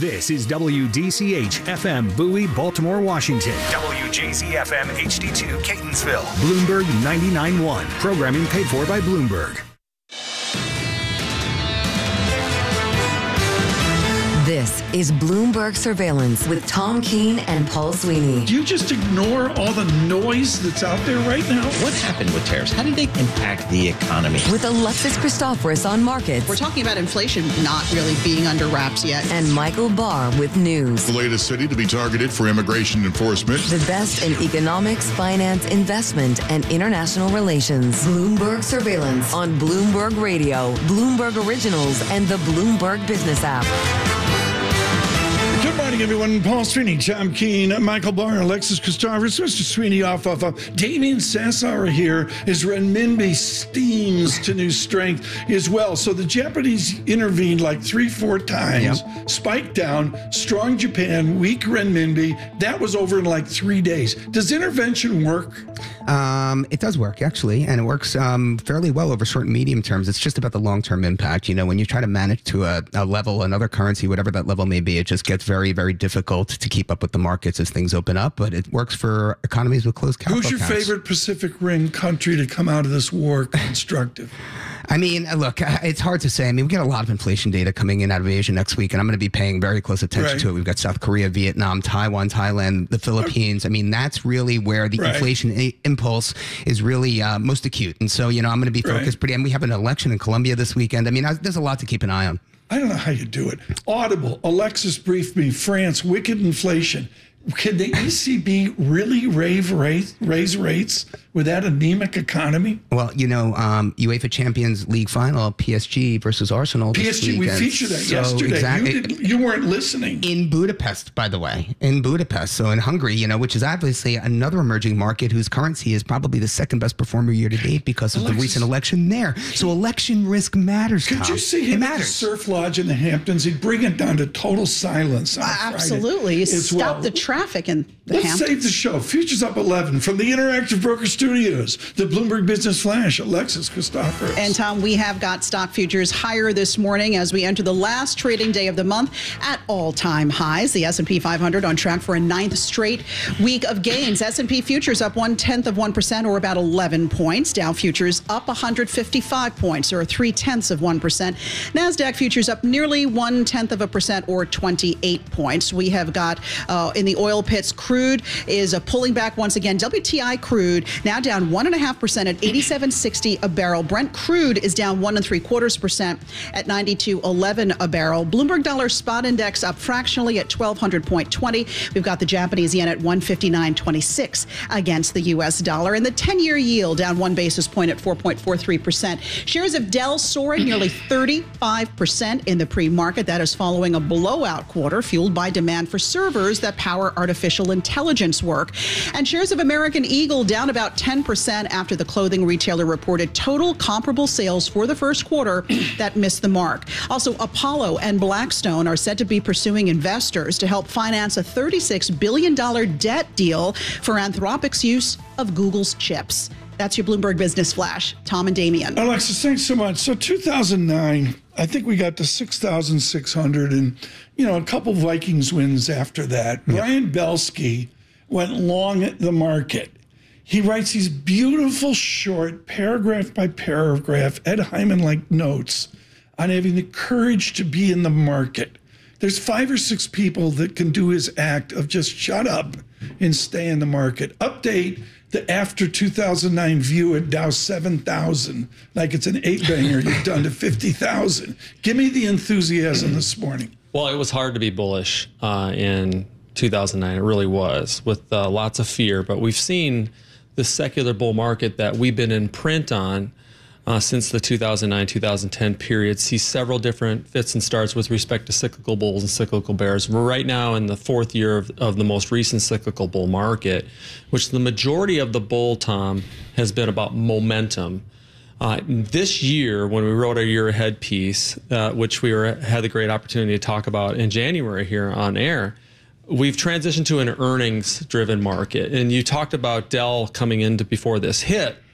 This is WDCH FM Bowie, Baltimore, Washington. WJZ FM HD2 Catonsville. Bloomberg 99.1. Programming paid for by Bloomberg. This is Bloomberg Surveillance with Tom Keene and Paul Sweeney. Do you just ignore all the noise that's out there right now? What happened with tariffs? How did they impact the economy? With Alexis Christoforous on markets. We're talking about inflation not really being under wraps yet. And Michael Barr with news. The latest city to be targeted for immigration enforcement. The best in economics, finance, investment, and international relations. Bloomberg Surveillance on Bloomberg Radio, Bloomberg Originals, and the Bloomberg Business app. Good morning, everyone. Paul Sweeney, Tom Keene, Michael Barr, Alexis Christoforous, Mr. Sweeney off. Damien Sassower here as renminbi steams to new strength as well. So the Japanese intervened like 3-4 times, spiked down, strong Japan, weak renminbi. That was over in like 3 days. Does intervention work? It does work, actually, and it works fairly well over short and medium terms. It's just about the long-term impact. You know, when you try to manage to a level, another currency, whatever that level may be, it just gets very, very difficult to keep up with the markets as things open up, but it works for economies with closed capital Who's your favorite Pacific Rim country to come out of this war constructive? I mean, look, it's hard to say. I mean, we get a lot of inflation data coming in out of Asia next week, and I'm going to be paying very close attention to it. We've got South Korea, Vietnam, Taiwan, Thailand, the Philippines. I mean, that's really where the inflation impulse is really most acute. And so, you know, I'm going to be focused pretty, and we have an election in Colombia this weekend. I mean, there's a lot to keep an eye on. I don't know how you do it. Audible, Alexis briefed me, France, wicked inflation. Can the ECB really raise rates with that anemic economy? Well, you know, UEFA Champions League final, PSG versus Arsenal. PSG, we featured that yesterday. Exactly. You weren't listening. In Budapest, by the way. In Budapest. So in Hungary, you know, which is obviously another emerging market whose currency is probably the second best performer year to date because of the recent election there. So election risk matters, Could you see him at the Surf Lodge in the Hamptons? He'd bring it down to total silence on Absolutely. You stop the traffic in the Let's Hamptons. save the show. Futures up 11 from the Interactive Broker Studios, the Bloomberg Business Flash, Alexis Christoforous. And Tom, we have got stock futures higher this morning as we enter the last trading day of the month at all-time highs. The S&P 500 on track for a 9th straight week of gains. S&P futures up 0.1% or about 11 points. Dow futures up 155 points or 0.3%. NASDAQ futures up nearly 0.1% or 28 points. We have got in the oil pits, crude is pulling back once again. WTI crude now down 1.5% at 87.60 a barrel. Brent crude is down 1.75% at 92.11 a barrel. Bloomberg Dollar Spot Index up fractionally at 1,200.20. We've got the Japanese yen at 159.26 against the U.S. dollar, and the 10-year yield down 1 basis point at 4.43%. Shares of Dell soaring nearly 35% in the pre-market. That is following a blowout quarter fueled by demand for servers that power artificial intelligence work. And shares of American Eagle down about 10% after the clothing retailer reported total comparable sales for the first quarter that missed the mark. Also, Apollo and Blackstone are said to be pursuing investors to help finance a $36 billion debt deal for Anthropic's use of Google's chips. That's your Bloomberg Business Flash. Tom and Damien. Alexis, thanks so much. So 2009, I think we got to 6,600 and, you know, a couple Vikings wins after that. Brian Belsky went long the market. He writes these beautiful short paragraph by paragraph Ed Hyman-like notes on having the courage to be in the market. There's 5 or 6 people that can do his act of just shut up and stay in the market. Update the after 2009 view at Dow 7,000, like it's an 8-banger you've done to 50,000. Give me the enthusiasm this morning. Well, it was hard to be bullish in 2009. It really was, with lots of fear. But we've seen the secular bull market that we've been in print on since the 2009-2010 period see several different fits and starts with respect to cyclical bulls and cyclical bears. We're right now in the 4th year of the most recent cyclical bull market, which the majority of the bull, Tom, has been about momentum. This year, when we wrote our year ahead piece, which we had the great opportunity to talk about in January here on air, we've transitioned to an earnings-driven market. And you talked about Dell coming into before this hit.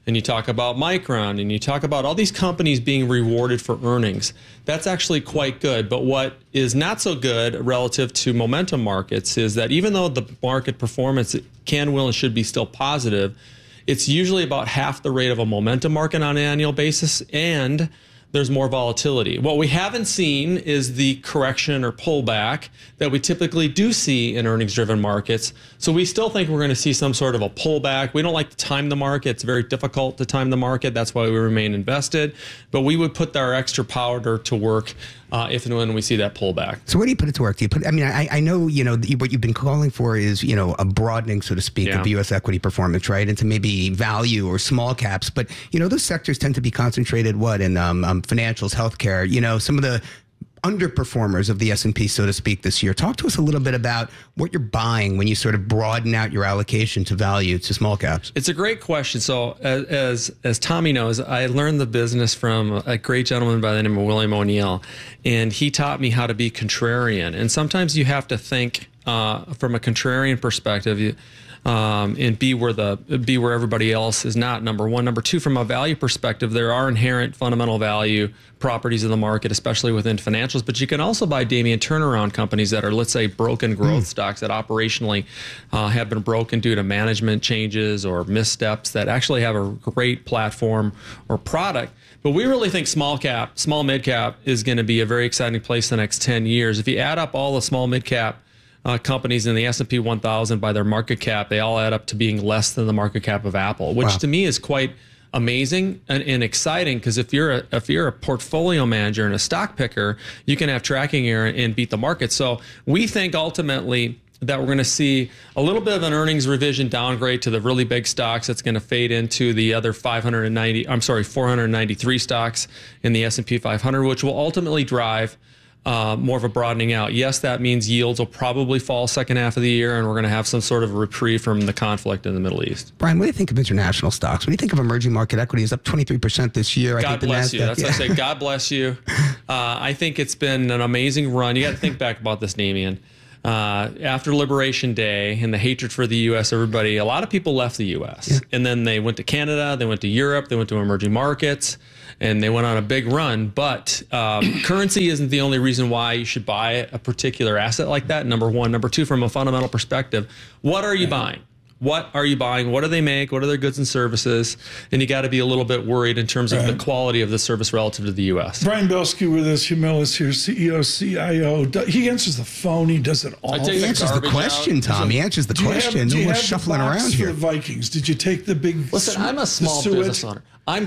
and you talk about Micron, and you talk about all these companies being rewarded for earnings. That's actually quite good. But what is not so good relative to momentum markets is that even though the market performance can, will, and should be still positive, it's usually about half the rate of a momentum market on an annual basis, and there's more volatility. What we haven't seen is the correction or pullback that we typically do see in earnings-driven markets. So we still think we're going to see some sort of a pullback. We don't like to time the market. It's very difficult to time the market. That's why we remain invested. But we would put our extra powder to work if and when we see that pullback. So where do you put it to work? Do you put? I mean, I know what you've been calling for is a broadening, so to speak, of the U.S. equity performance, right, into maybe value or small caps. But those sectors tend to be concentrated in financials, healthcare. Some of the underperformers of the S&P, so to speak, this year. Talk to us a little bit about what you're buying when you sort of broaden out your allocation to value, to small caps. It's a great question. So as Tommy knows, I learned the business from a great gentleman by the name of William O'Neill, and he taught me how to be contrarian. And sometimes you have to think from a contrarian perspective, and be where everybody else is not, number one. Number two, from a value perspective, there are inherent fundamental value properties in the market, especially within financials, but you can also buy Damien turnaround companies that are, let's say, broken growth stocks that operationally have been broken due to management changes or missteps that actually have a great platform or product. But we really think small mid cap is going to be a very exciting place the next 10 years. If you add up all the small mid cap companies in the S&P 1000 by their market cap, they all add up to being less than the market cap of Apple, which to me is quite amazing and exciting, because if you're a portfolio manager and a stock picker, you can have tracking error and beat the market. So we think ultimately that we're going to see a little bit of an earnings revision downgrade to the really big stocks. That's going to fade into the other 493 stocks in the S&P 500, which will ultimately drive more of a broadening out. Yes, that means yields will probably fall second half of the year, and we're going to have some sort of a reprieve from the conflict in the Middle East. Brian, what do you think of international stocks? When you think of emerging market equities, up 23% this year. God bless you. That's what I say. God bless you. I think it's been an amazing run. You got to think back about this, Damien. After Liberation Day and the hatred for the U.S., a lot of people left the U.S. And then they went to Canada, they went to Europe, they went to emerging markets, and they went on a big run. But currency isn't the only reason why you should buy a particular asset like that, number one. Number two, from a fundamental perspective, what are you buying? What are you buying? What do they make? What are their goods and services? And you got to be a little bit worried in terms of the quality of the service relative to the U.S. Brian Belsky with us, Humilis here, CEO, CIO. He answers the phone. He does it all. He answers the question, Tom. He answers the question. No more shuffling around here. The Vikings. Did you take the big? Listen, I'm a small business owner.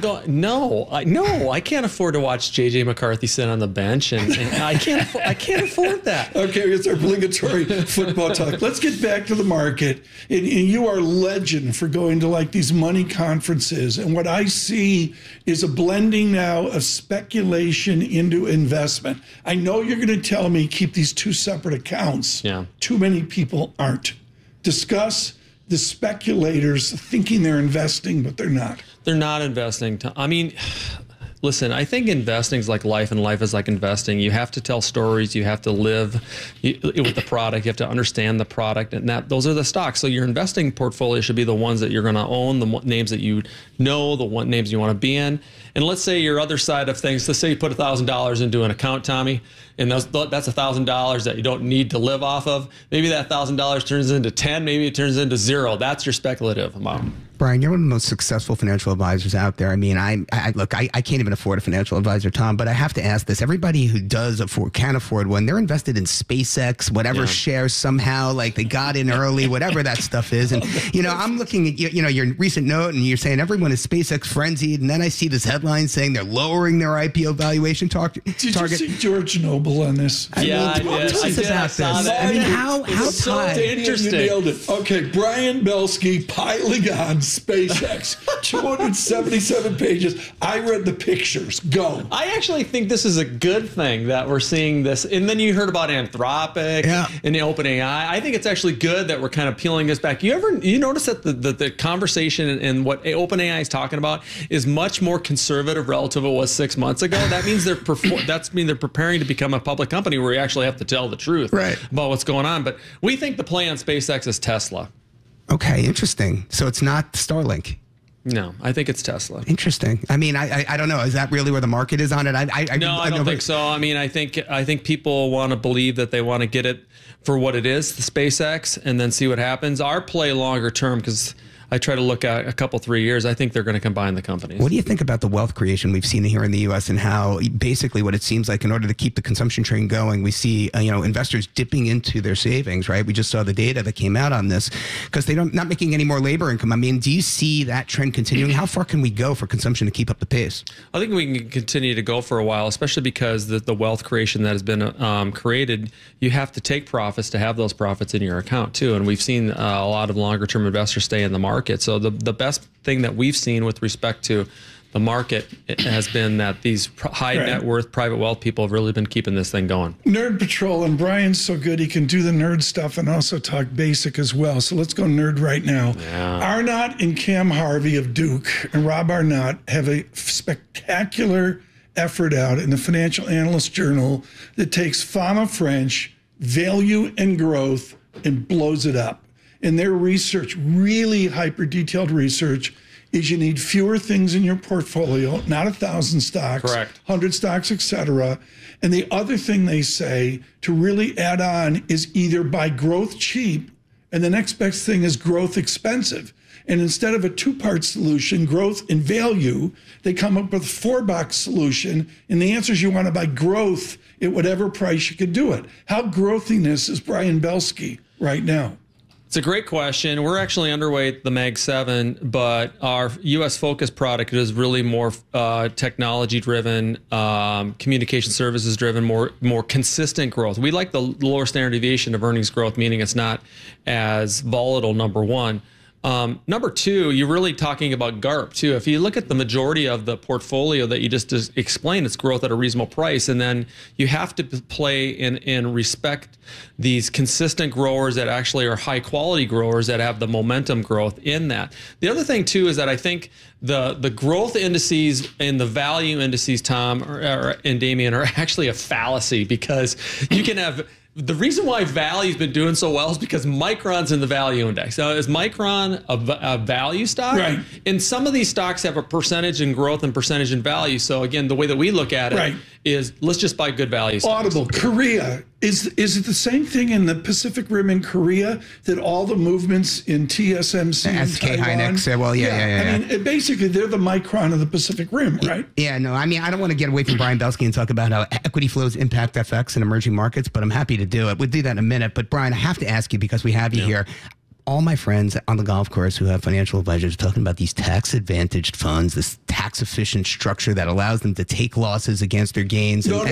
No, I can't afford to watch JJ McCarthy sit on the bench, and I can't afford that. Okay, it's our obligatory football talk. Let's get back to the market. And you are legend for going to like these money conferences, and what I see is a blending now of speculation into investment. I know you're going to tell me keep these two separate accounts. Yeah. Too many people aren't. Discuss the speculators thinking they're investing, but they're not. They're not investing. I mean, listen, I think investing is like life, and life is like investing. You have to tell stories. You have to live with the product. You have to understand the product, and those are the stocks. So your investing portfolio should be the ones that you're going to own, the names that you know, the names you want to be in. And let's say your other side of things, let's say you put $1,000 into an account, Tommy, and that's $1,000 that you don't need to live off of. Maybe that $1,000 turns into 10, maybe it turns into 0. That's your speculative amount. Brian, you're one of the most successful financial advisors out there. I mean, I can't even afford a financial advisor, Tom, but I have to ask this. Everybody who can afford one, they're invested in SpaceX, whatever shares somehow, like they got in early, whatever that stuff is. And, I'm looking at, your recent note, and you're saying everyone is SpaceX frenzied. And then I see this headline saying they're lowering their IPO valuation target. Did you see George Noble on this? I did. I saw that. I mean, how so interesting. You nailed it. Okay, Brian Belsky piling on SpaceX, 277 pages. I read the pictures. Go. I actually think this is a good thing that we're seeing this. And then you heard about Anthropic and the OpenAI. I think it's actually good that we're kind of peeling this back. You notice that the conversation and what OpenAI is talking about is much more conservative relative to what it was 6 months ago. That means they're preparing to become a public company where you actually have to tell the truth about what's going on. But we think the play on SpaceX is Tesla. Okay, interesting. So it's not Starlink. No, I think it's Tesla. Interesting. I mean, I don't know. Is that really where the market is on it? I don't think so. I mean, I think people want to believe that they want to get it for what it is, the SpaceX, and then see what happens. Our play longer term, because I try to look at a couple, 3 years. I think they're going to combine the companies. What do you think about the wealth creation we've seen here in the U.S. and how basically what it seems like in order to keep the consumption train going, we see investors dipping into their savings, right? We just saw the data that came out on this because they're not making any more labor income. I mean, do you see that trend continuing? How far can we go for consumption to keep up the pace? I think we can continue to go for a while, especially because the wealth creation that has been created, you have to take profits to have those profits in your account too. And we've seen a lot of longer term investors stay in the market. So the best thing that we've seen with respect to the market has been that these high net worth private wealth people have really been keeping this thing going. Nerd Patrol, and Brian's so good he can do the nerd stuff and also talk basic as well. So let's go nerd right now. Yeah. Arnott and Cam Harvey of Duke and Rob Arnott have a spectacular effort out in the Financial Analyst Journal that takes Fama French, value and growth, and blows it up. And their research, really hyper-detailed research, is you need fewer things in your portfolio, not 1,000 stocks, correct, 100 stocks, et cetera. And the other thing they say to really add on is either buy growth cheap, and the next best thing is growth expensive. And instead of a two-part solution, growth and value, they come up with a 4-box solution. And the answer is you want to buy growth at whatever price you could do it. How growthiness is Brian Belsky right now? It's a great question. We're actually underweight the Mag 7, but our U.S. focus product is really more technology driven, communication services driven, more consistent growth. We like the lower standard deviation of earnings growth, meaning it's not as volatile, number one. Number two, you're really talking about GARP too. If you look at the majority of the portfolio that you just explained, it's growth at a reasonable price. And then you have to play and respect these consistent growers that actually are high quality growers that have the momentum growth in that. The other thing too is that I think the growth indices and the value indices, Tom and Damien, are actually a fallacy because you can have. The reason why Valley's been doing so well is because Micron's in the value index. Now, is Micron a value stock? Right. And some of these stocks have a percentage in growth and percentage in value. So again, the way that we look at it is let's just buy good value stocks. Audible, Korea. Is it the same thing in the Pacific Rim in Korea that all the movements in TSMC and SK Taiwan? Hynix, well, yeah. I mean, basically, they're the Micron of the Pacific Rim, right? Yeah, no, I mean, I don't want to get away from Brian Belsky and talk about how equity flows impact FX in emerging markets, but I'm happy to do it. We'll do that in a minute. But Brian, I have to ask you because we have you here. All my friends on the golf course who have financial advisors are talking about these tax-advantaged funds, this tax-efficient structure that allows them to take losses against their gains. No.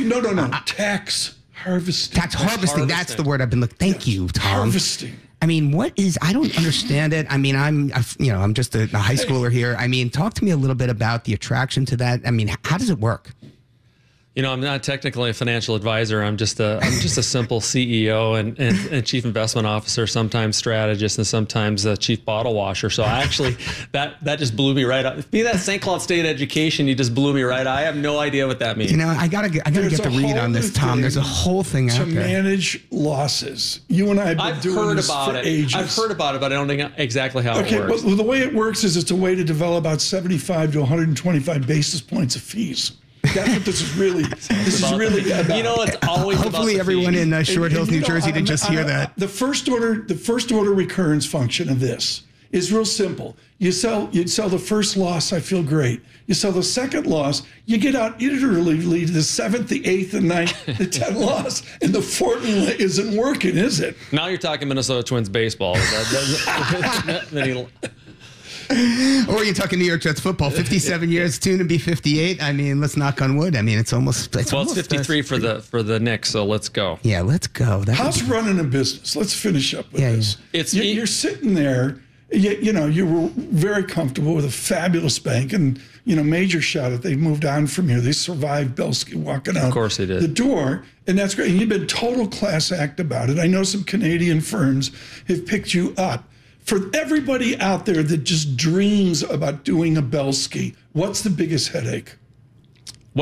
Tax harvesting. Tax harvesting. That's the word I've been looking. Thank you, Tom. Harvesting. I mean, I don't understand it. I mean, I'm just a high schooler here. I mean, talk to me a little bit about the attraction to that. I mean, how does it work? You know, I'm not technically a financial advisor. I'm just a simple CEO and chief investment officer, sometimes strategist, and sometimes a chief bottle washer. So I actually, that just blew me right out. Being that St. Cloud State education, you just blew me right out. I have no idea what that means. You know, I gotta get the read on this, Tom. There's a whole thing out there. To manage losses. You and I have been doing this for ages. I've heard about it, but I don't know exactly how it works. Okay, but the way it works is it's a way to develop about 75 to 125 basis points of fees. That's what this is really about. You know, it's always hopefully everyone in Short Hills, New Jersey, did just hear that. The first order recurrence function of this is real simple. You sell the first loss, I feel great. You sell the second loss, you get out literally to the 7th, the 8th, and 9th, the 10th loss, and the formula isn't working, is it? Now you're talking Minnesota Twins baseball. Or you're talking New York Jets football, 57 years, soon to be 58. I mean, let's knock on wood. I mean, it's almost 53 for the Knicks, so let's go. Yeah, let's go. How's running a business? Let's finish up with this. Yeah. You're sitting there, you were very comfortable with a fabulous bank, and, major shout out, they moved on from you. They survived Belsky walking out of course they did. The door, and that's great. And you've been total class act about it. I know some Canadian firms have picked you up. For everybody out there that just dreams about doing a Belsky, what's the biggest headache? Well,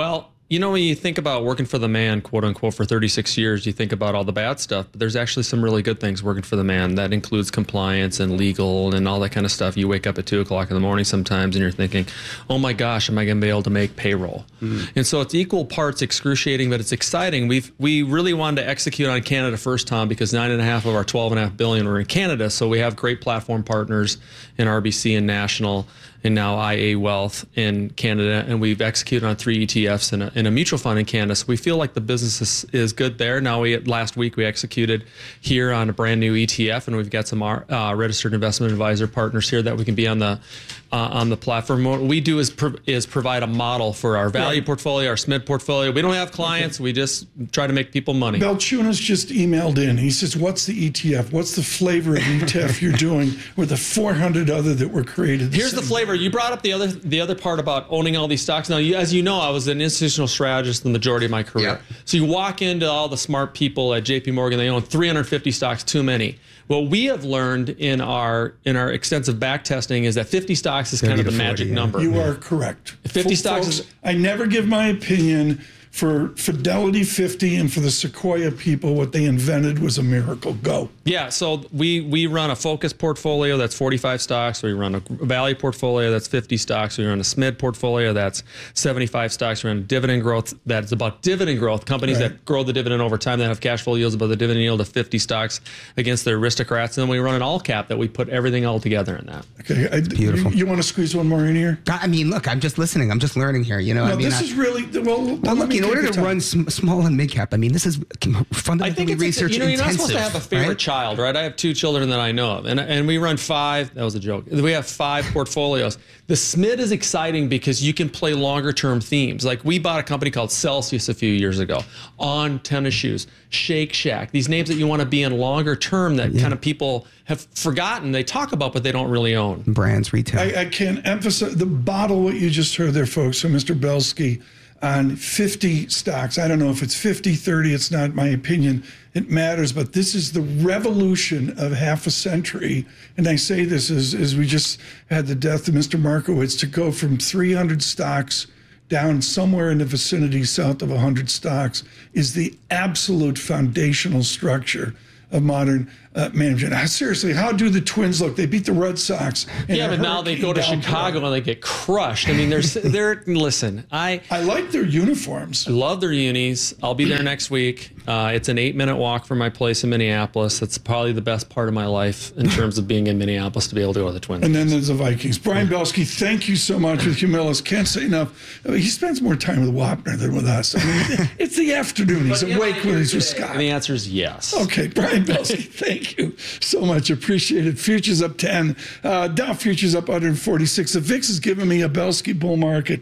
when you think about working for the man, quote unquote, for 36 years, you think about all the bad stuff, but there's actually some really good things working for the man. That includes compliance and legal and all that kind of stuff. You wake up at 2 o'clock in the morning sometimes and you're thinking, oh my gosh, am I going to be able to make payroll? And so it's equal parts excruciating, but it's exciting. We really wanted to execute on Canada first, Tom, because 9.5 of our 12.5 billion were in Canada. So we have great platform partners in RBC and National, and now IA Wealth in Canada, and we've executed on 3 ETFs and a mutual fund in Canada. So we feel like the business is good there. Now, last week we executed here on a brand new ETF, and we've got some registered investment advisor partners here that we can be on the platform. What we do is provide a model for our value portfolio, our SMID portfolio. We don't have clients. We just try to make people money. Belchunas just emailed in. He says, what's the ETF? What's the flavor of ETF you're doing with the 400 other that were created? Here's the flavor. You brought up the other part about owning all these stocks. Now, as you know, I was an institutional strategist the majority of my career. Yeah. So you walk into all the smart people at JP Morgan, they own 350 stocks, too many. What we have learned in our extensive back testing is that 50 stocks is kind of the magic number. You are correct. 50 stocks is... I never give my opinion. For Fidelity 50 and for the Sequoia people, what they invented was a miracle. Go. Yeah, so we run a focus portfolio that's 45 stocks. We run a value portfolio that's 50 stocks. We run a SMID portfolio that's 75 stocks. We run dividend growth that's about dividend growth. Companies that grow the dividend over time that have cash flow yields above the dividend yield of 50 stocks against the aristocrats. And then we run an all cap that we put everything all together in that. Okay, beautiful. You want to squeeze one more in here? I mean, look, I'm just listening. I'm just learning here. This is really well. Look, in order to run small and mid cap, I mean, this is fundamentally research intensive. You're not supposed to have a favorite child, right? I have 2 children that I know of, and we run 5. That was a joke. We have 5 portfolios. The SMID is exciting because you can play longer term themes. Like we bought a company called Celsius a few years ago, On tennis shoes, Shake Shack. These names that you want to be in longer term that kind of people have forgotten. They talk about, but they don't really own. Brands, retail. I can't emphasize the bottle. What you just heard there, folks, from Mr. Belsky. On 50 stocks. I don't know if it's 50, 30, it's not my opinion. It matters, but this is the revolution of half a century. And I say this as we just had the death of Mr. Markowitz, to go from 300 stocks down somewhere in the vicinity south of 100 stocks is the absolute foundational structure of modern management. Seriously, how do the Twins look? They beat the Red Sox. Yeah, but now they go to Chicago and they get crushed. I mean, they're listen, I like their uniforms. I love their unis. I'll be there next week. It's an 8-minute walk from my place in Minneapolis. It's probably the best part of my life in terms of being in Minneapolis to be able to go to the Twins. And then there's the Vikings. Brian Belsky, thank you so much with Humilus. Can't say enough. I mean, he spends more time with Wapner than with us. I mean, it's the afternoon. He's awake when he's with Scott. And the answer is yes. Okay, Brian Belsky, thank you so much. Appreciate it. Futures up 10. Dow futures up 146. The VIX is giving me a Belsky bull market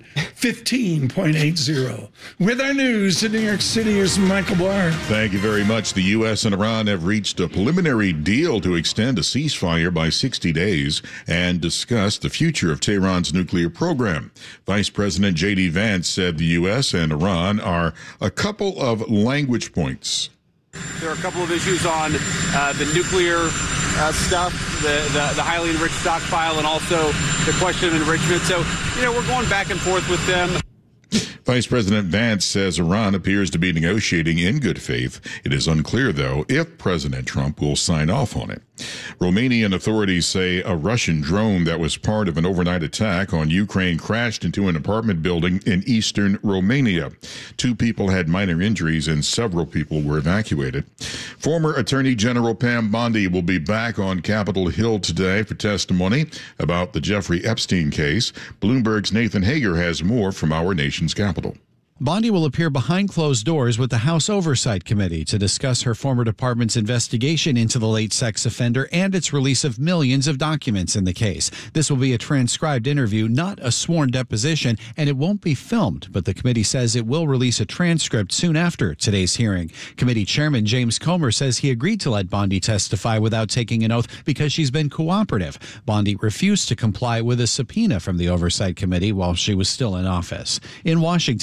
15.80. With our news in New York City, here's Michael Barr. Thank you very much. The U.S. and Iran have reached a preliminary deal to extend a ceasefire by 60 days and discuss the future of Tehran's nuclear program. Vice President J.D. Vance said the U.S. and Iran are a couple of language points. There are a couple of issues on the nuclear stuff, the highly enriched stockpile, and also the question of enrichment. So, we're going back and forth with them. Vice President Vance says Iran appears to be negotiating in good faith. It is unclear, though, if President Trump will sign off on it. Romanian authorities say a Russian drone that was part of an overnight attack on Ukraine crashed into an apartment building in eastern Romania. 2 people had minor injuries and several people were evacuated. Former Attorney General Pam Bondi will be back on Capitol Hill today for testimony about the Jeffrey Epstein case. Bloomberg's Nathan Hager has more from our nation's capital. Bondi will appear behind closed doors with the House Oversight Committee to discuss her former department's investigation into the late sex offender and its release of millions of documents in the case. This will be a transcribed interview, not a sworn deposition, and it won't be filmed, but the committee says it will release a transcript soon after today's hearing. Committee Chairman James Comer says he agreed to let Bondi testify without taking an oath because she's been cooperative. Bondi refused to comply with a subpoena from the Oversight Committee while she was still in office. In Washington, I'm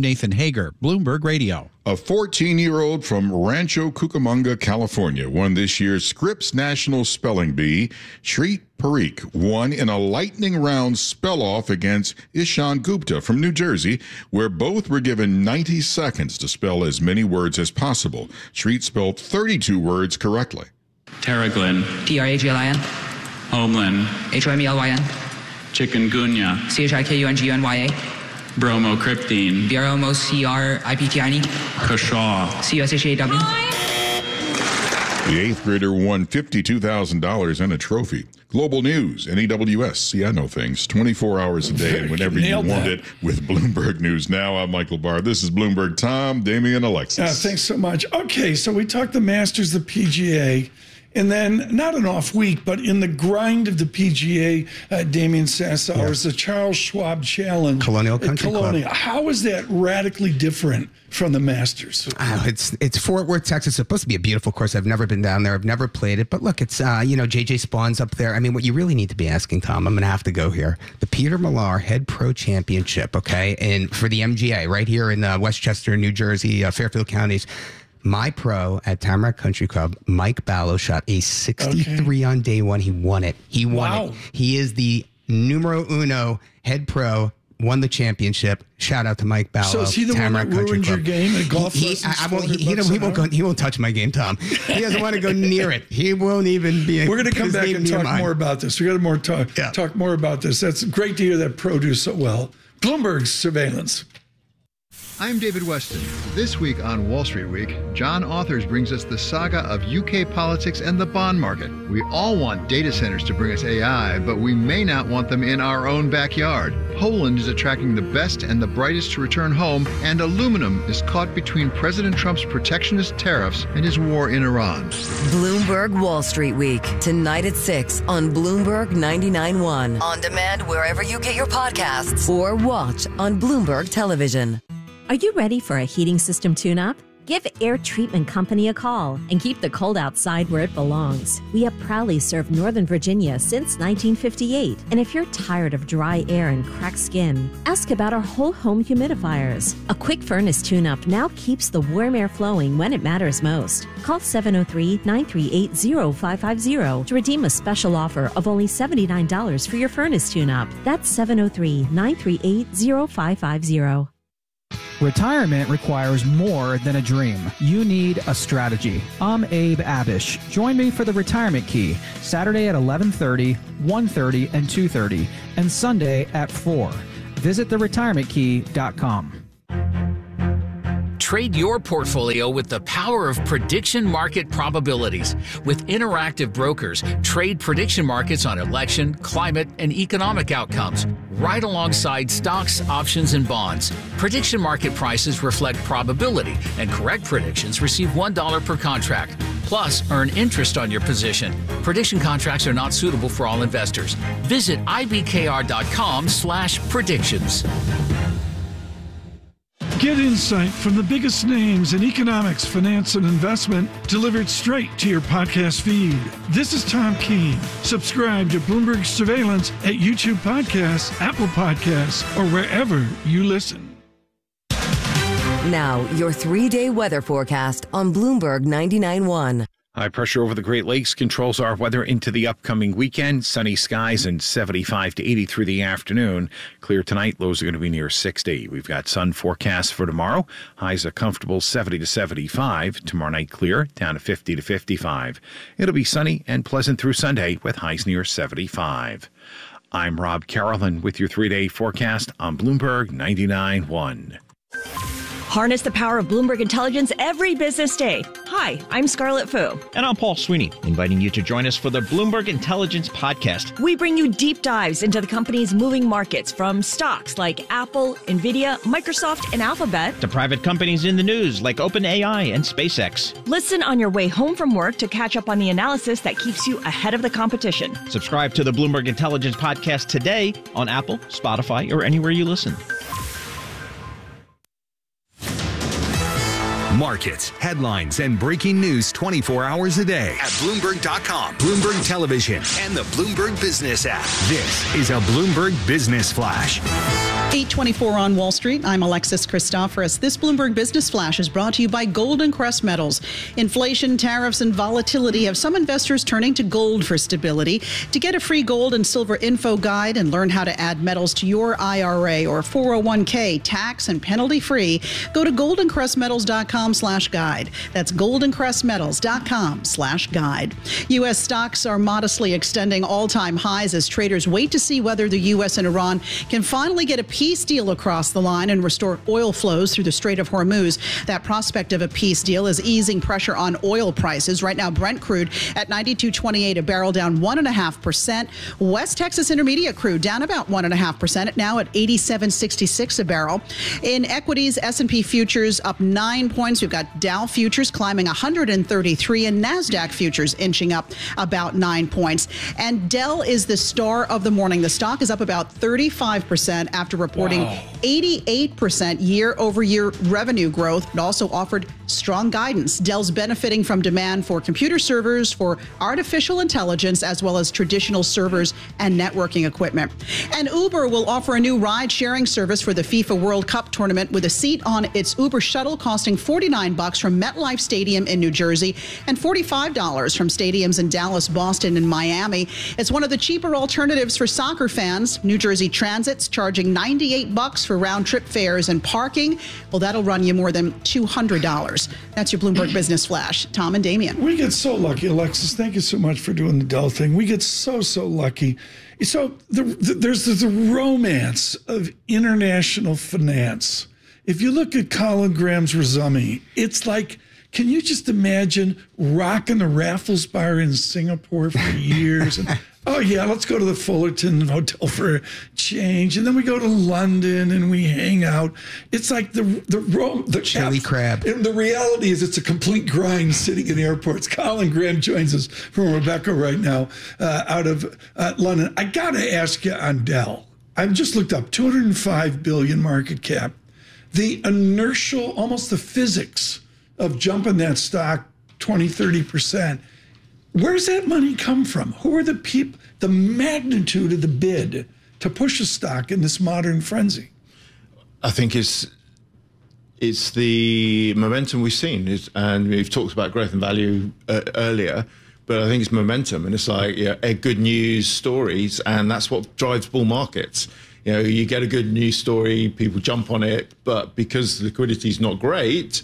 Nathan Hager, Bloomberg Radio. A 14-year-old from Rancho Cucamonga, California, won this year's Scripps National Spelling Bee. Shreet Parikh won in a lightning round spell-off against Ishan Gupta from New Jersey, where both were given 90 seconds to spell as many words as possible. Shreet spelled 32 words correctly. Terraglin. T-R-A-G-L-I-N. Homeland. H-O-M-E-L-Y-N. Chikungunya. C-H-I-K-U-N-G-U-N-Y-A. Bromocryptine. B-R-O-M-O-C-R-I-P-T-I-N-E. Kashaw. C-U-S-H-A-W. The eighth grader won $52,000 and a trophy. Global news, NEWS. See, I know things 24 hours a day and whenever you want it with Bloomberg News. Now, I'm Michael Barr. This is Bloomberg. Tom, Damian, Alexis. Thanks so much. Okay, so we talked the Masters, the PGA. And then, not an off week, but in the grind of the PGA, Damian Sassower's the Charles Schwab Challenge. Colonial Country Club. How is that radically different from the Masters? It's Fort Worth, Texas. It's supposed to be a beautiful course. I've never been down there. I've never played it. But look, it's, JJ Spawn's up there. I mean, what you really need to be asking, Tom, I'm going to have to go here. The Peter Millar Head Pro Championship, okay? And for the MGA, right here in Westchester, New Jersey, Fairfield counties. My pro at Tamarack Country Club, Mike Ballo, shot a 63 on day one. He won it. He won it. He is the numero uno head pro, won the championship. Shout out to Mike Ballo. So is he the Tamarack one that ruined your game at golf He won't touch my game, Tom. He doesn't want to go near it. He won't even be. We're going to come back and talk more about this. We got to talk more about this. That's great to hear that pro do so well. Bloomberg Surveillance. I'm David Weston. This week on Wall Street Week, John Authors brings us the saga of UK politics and the bond market. We all want data centers to bring us AI, but we may not want them in our own backyard. Poland is attracting the best and the brightest to return home, and aluminum is caught between President Trump's protectionist tariffs and his war in Iran. Bloomberg Wall Street Week, tonight at 6 on Bloomberg 99.1. On demand wherever you get your podcasts or watch on Bloomberg Television. Are you ready for a heating system tune-up? Give Air Treatment Company a call and keep the cold outside where it belongs. We have proudly served Northern Virginia since 1958. And if you're tired of dry air and cracked skin, ask about our whole home humidifiers. A quick furnace tune-up now keeps the warm air flowing when it matters most. Call 703-938-0550 to redeem a special offer of only $79 for your furnace tune-up. That's 703-938-0550. Retirement requires more than a dream. You need a strategy. I'm Abe Abish. Join me for the Retirement Key, Saturday at 11:30, 1:30, and 2:30, and Sunday at 4. Visit theretirementkey.com. Trade your portfolio with the power of prediction market probabilities. With Interactive Brokers, trade prediction markets on election, climate, and economic outcomes, right alongside stocks, options, and bonds. Prediction market prices reflect probability, and correct predictions receive $1 per contract. Plus, earn interest on your position. Prediction contracts are not suitable for all investors. Visit ibkr.com/predictions. Get insight from the biggest names in economics, finance, and investment delivered straight to your podcast feed. This is Tom Keene. Subscribe to Bloomberg Surveillance at YouTube Podcasts, Apple Podcasts, or wherever you listen. Now, your 3-day weather forecast on Bloomberg 99.1. High pressure over the Great Lakes controls our weather into the upcoming weekend. Sunny skies and 75 to 80 through the afternoon. Clear tonight. Lows are going to be near 60. We've got sun forecast for tomorrow. Highs a comfortable 70 to 75. Tomorrow night clear, down to 50 to 55. It'll be sunny and pleasant through Sunday with highs near 75. I'm Rob Carolan with your 3-day forecast on Bloomberg 99.1. Harness the power of Bloomberg Intelligence every business day. Hi, I'm Scarlett Fu. And I'm Paul Sweeney, inviting you to join us for the Bloomberg Intelligence Podcast. We bring you deep dives into the company's moving markets, from stocks like Apple, Nvidia, Microsoft, and Alphabet, to private companies in the news like OpenAI and SpaceX. Listen on your way home from work to catch up on the analysis that keeps you ahead of the competition. Subscribe to the Bloomberg Intelligence Podcast today on Apple, Spotify, or anywhere you listen. Markets, headlines, and breaking news 24 hours a day at Bloomberg.com, Bloomberg Television, and the Bloomberg Business app. This is a Bloomberg Business Flash. 8:24 on Wall Street. I'm Alexis Christoforous. This Bloomberg Business Flash is brought to you by Golden Crest Metals. Inflation, tariffs, and volatility have some investors turning to gold for stability. To get a free gold and silver info guide and learn how to add metals to your IRA or 401k tax and penalty free, go to goldencrestmetals.com/guide. That's goldencrestmetals.com/guide. U.S. stocks are modestly extending all-time highs as traders wait to see whether the U.S. and Iran can finally get a peace deal across the line and restore oil flows through the Strait of Hormuz. That prospect of a peace deal is easing pressure on oil prices. Right now, Brent crude at $92.28 a barrel, down 1.5%. West Texas Intermediate crude down about 1.5%, now at $87.66 a barrel. In equities, S&P futures up 9 points. We've got Dow futures climbing 133 and NASDAQ futures inching up about 9 points. And Dell is the star of the morning. The stock is up about 35% after reporting 88% year-over-year revenue growth. It also offered strong guidance. Dell's benefiting from demand for computer servers, for artificial intelligence, as well as traditional servers and networking equipment. And Uber will offer a new ride-sharing service for the FIFA World Cup tournament with a seat on its Uber shuttle costing $49 from MetLife Stadium in New Jersey and $45 from stadiums in Dallas, Boston, and Miami. It's one of the cheaper alternatives for soccer fans. New Jersey Transit's charging $98 for round-trip fares and parking. Well, that'll run you more than $200. That's your Bloomberg Business Flash. Tom and Damien. We get so lucky, Alexis. Thank you so much for doing the Dell thing. We get so lucky. So there's the romance of international finance. If you look at Colin Graham's resume, it's like, can you just imagine rocking the Raffles Bar in Singapore for years? And, oh, yeah, let's go to the Fullerton Hotel for a change. And then we go to London and we hang out. It's like the chili crab. And the reality is it's a complete grind sitting in airports. Colin Graham joins us from Rebecca right now out of London. I got to ask you on Dell. I've just looked up $205 billion market cap. The inertial, almost the physics of jumping that stock 20, 30%. Where's that money come from? Who are the people, the magnitude of the bid to push a stock in this modern frenzy? I think it's the momentum we've seen, and we've talked about growth and value earlier, but I think it's momentum, and it's like good news stories, and that's what drives bull markets. You know, you get a good news story, people jump on it, but because liquidity is not great,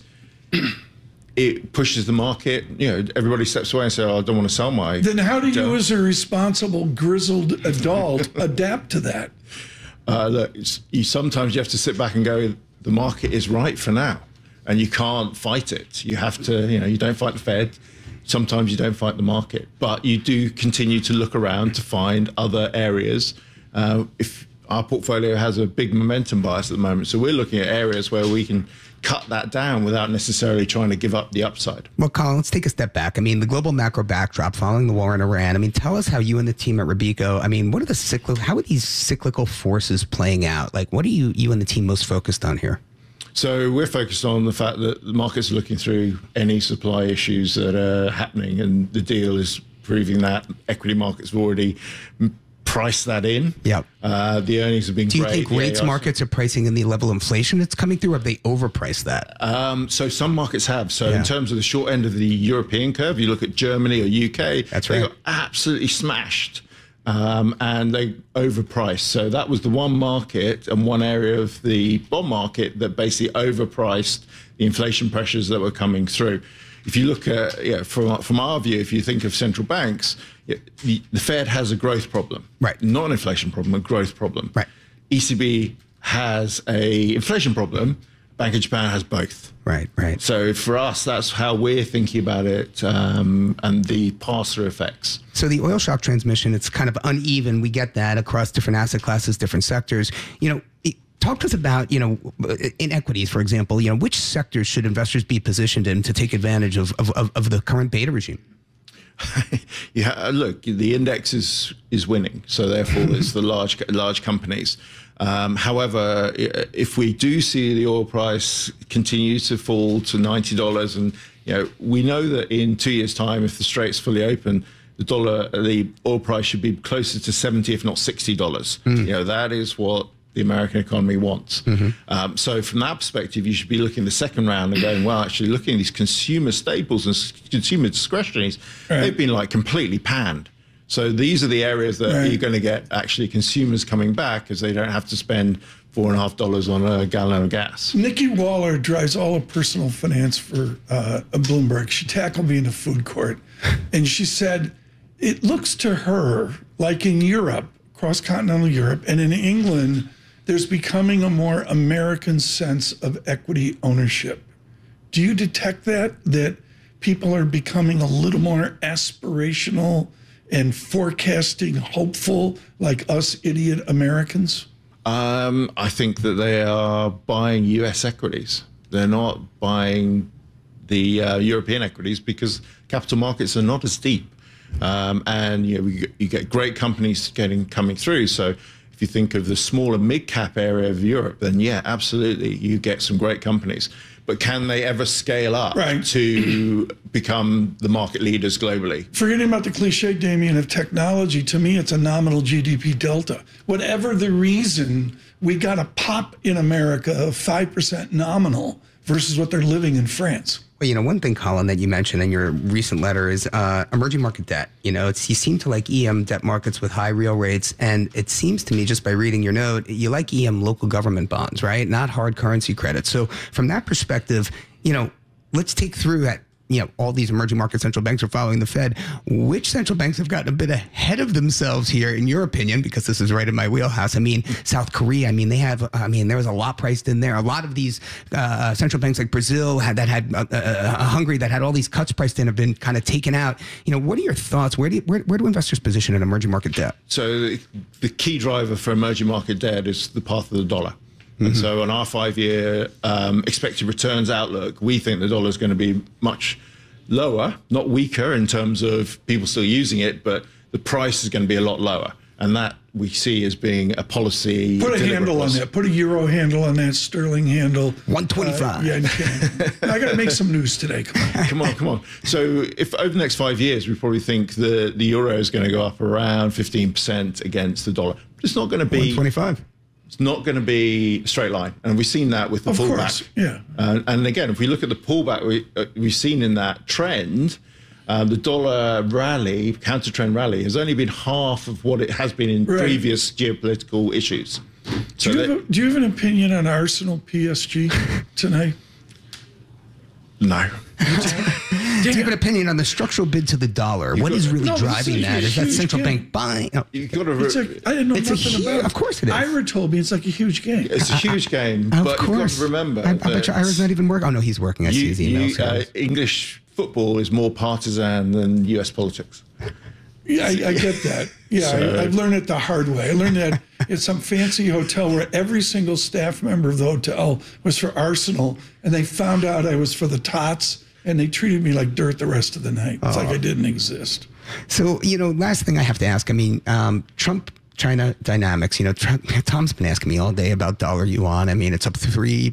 it pushes the market. You know, everybody steps away and says, "Oh, I don't want to sell my." Then how do you, as a responsible, grizzled adult, adapt to that? Look, sometimes you have to sit back and go, the market is right for now, and you can't fight it. You have to, you don't fight the Fed. Sometimes you don't fight the market, but you do continue to look around to find other areas. If our portfolio has a big momentum bias at the moment, so we're looking at areas where we can cut that down without necessarily trying to give up the upside. Well, Colin, let's take a step back. I mean, the global macro backdrop following the war in Iran. I mean, tell us how you and the team at Robeco, I mean, what are how are these cyclical forces playing out? Like, what are you and the team most focused on here? So we're focused on the fact that the market's looking through any supply issues that are happening, and the deal is proving that. Equity markets have already price that in. Yeah. The earnings have been great. Do you think rates markets are pricing in the level of inflation that's coming through, or have they overpriced that? So some markets have. So in terms of the short end of the European curve, you look at Germany or UK, they got absolutely smashed. And they overpriced. So that was the one market and one area of the bond market that basically overpriced the inflation pressures that were coming through. If you look at, from our view, if you think of central banks, the Fed has a growth problem. Right. Not an inflation problem, a growth problem. Right. ECB has a inflation problem. Bank of Japan has both. Right. So for us, that's how we're thinking about it, and the pass-through effects. So the oil shock transmission, it's kind of uneven. We get that across different asset classes, different sectors. Talk to us about, in equities, for example, which sectors should investors be positioned in to take advantage of the current beta regime? Look, the index is winning, so therefore it's the large companies. However, if we do see the oil price continue to fall to $90, and we know that in 2 years' time, if the Strait's fully open, the oil price should be closer to $70, if not $60. That is what the American economy wants. So from that perspective, you should be looking the second round and going, well, actually looking at these consumer staples and consumer discretionaries, they've been like completely panned. So these are the areas that you're going to get actually consumers coming back because they don't have to spend $4.50 on a gallon of gas. Nikki Waller drives all of personal finance for Bloomberg. She tackled me in a food court, and she said it looks to her like in Europe, cross-continental Europe, and in England, there's becoming a more American sense of equity ownership. Do you detect that people are becoming a little more aspirational and forecasting hopeful like us idiot Americans? I think that they are buying U.S. equities. They're not buying the European equities because capital markets are not as deep. And you get great companies coming through. So if you think of the small and mid-cap area of Europe, then yeah, absolutely, you get some great companies. But can they ever scale up to become the market leaders globally? Forgetting about the cliche, Damien, of technology, to me, it's a nominal GDP delta. Whatever the reason, we got a pop in America of 5% nominal versus what they're living in France. Well, one thing, Colin, that you mentioned in your recent letter is emerging market debt. You seem to like EM debt markets with high real rates. And it seems to me, just by reading your note, you like EM local government bonds, right? Not hard currency credit. So from that perspective, let's take through at all these emerging market central banks are following the Fed. Which central banks have gotten a bit ahead of themselves here, in your opinion, because this is right in my wheelhouse? I mean, South Korea, there was a lot priced in there. A lot of these central banks like Brazil Hungary that had all these cuts priced in have been kind of taken out. What are your thoughts? Where do investors position in emerging market debt? So the key driver for emerging market debt is the path of the dollar. And so on our 5-year expected returns outlook, we think the dollar is going to be much lower, not weaker in terms of people still using it, but the price is going to be a lot lower. And that we see as being a policy. Put a handle on that. Put a euro handle on that, sterling handle. 125. I got to make some news today. Come on. So if over the next 5 years, we probably think the euro is going to go up around 15% against the dollar. But it's not going to be 125. It's not going to be a straight line. And we've seen that with the pullback. Course, yeah. And again, if we look at the pullback we've seen in that trend, the dollar rally, counter-trend rally, has only been half of what it has been in previous geopolitical issues. Do you have an opinion on Arsenal PSG tonight? No. Do you have an opinion on the structural bid to the dollar? What is really driving that? Is that central bank buying? Oh. I didn't know nothing about it. Of course it is. Ira told me it's like a huge game. It's a huge game. Of but course. You've got to remember. I bet you Ira's not even working. Oh, no, he's working. I see his emails. English football is more partisan than US politics. Yeah, I get that. Yeah, I've learned it the hard way. I learned that at some fancy hotel where every single staff member of the hotel was for Arsenal, and they found out I was for the Tots, and they treated me like dirt the rest of the night. It's like I didn't exist. So, last thing I have to ask, Trump-China dynamics, Tom's been asking me all day about dollar yuan. It's up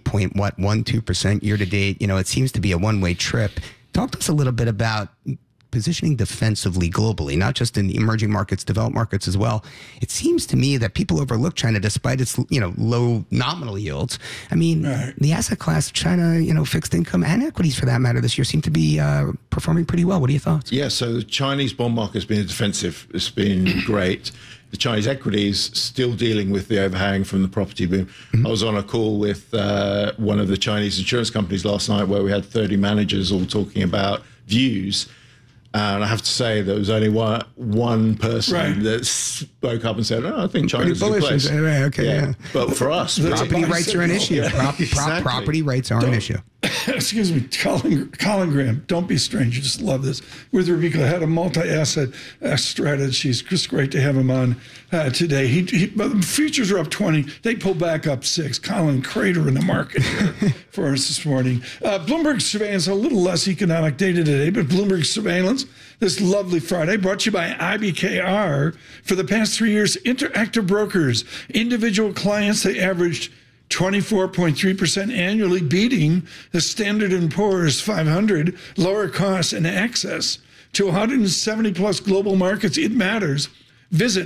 3.12% year to date. It seems to be a one-way trip. Talk to us a little bit about positioning defensively globally, not just in the emerging markets, developed markets as well. It seems to me that people overlook China despite its, low nominal yields. The asset class of China, fixed income and equities for that matter this year seem to be performing pretty well. What are your thoughts? Yeah, so the Chinese bond market has been defensive. It's been great. The Chinese equities still dealing with the overhang from the property boom. I was on a call with one of the Chinese insurance companies last night where we had 30 managers all talking about views. And I have to say there was only one person that spoke up and said, I think China's a good place. Okay, yeah. But for us, property rights are an issue. Exactly. Property rights are an issue. excuse me, Colin Graham, don't be strange. You just love this. With Robeco, head of multi-asset strategies. Just great to have him on today. The futures are up 20. They pull back up 6. Colin, crater in the market for us this morning. Bloomberg Surveillance, a little less economic data today, but Bloomberg Surveillance this lovely Friday, brought to you by IBKR. For the past 3 years, Interactive Brokers, individual clients, they averaged 24.3% annually, beating the Standard & Poor's 500, lower costs and access to 170 plus global markets. It matters. Visit